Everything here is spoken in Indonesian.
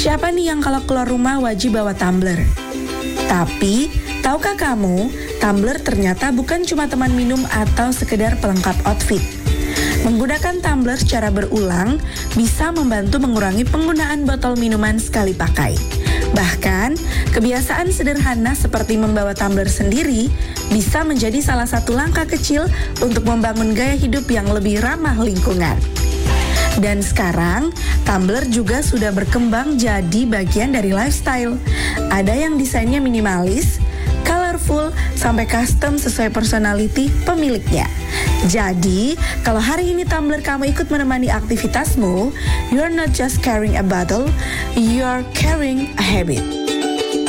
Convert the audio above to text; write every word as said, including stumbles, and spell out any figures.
Siapa nih yang kalau keluar rumah wajib bawa tumbler? Tapi, tahukah kamu, tumbler ternyata bukan cuma teman minum atau sekedar pelengkap outfit. Menggunakan tumbler secara berulang bisa membantu mengurangi penggunaan botol minuman sekali pakai. Bahkan, kebiasaan sederhana seperti membawa tumbler sendiri bisa menjadi salah satu langkah kecil untuk membangun gaya hidup yang lebih ramah lingkungan. Dan sekarang, tumbler juga sudah berkembang jadi bagian dari lifestyle. Ada yang desainnya minimalis, colorful, sampai custom sesuai personality pemiliknya. Jadi, kalau hari ini tumbler kamu ikut menemani aktivitasmu, you're not just carrying a bottle, you're carrying a habit.